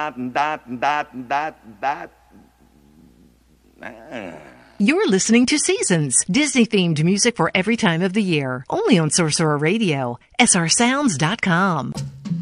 You're listening to Seasons, Disney-themed music for every time of the year. Only on Sorcerer Radio, srsounds.com.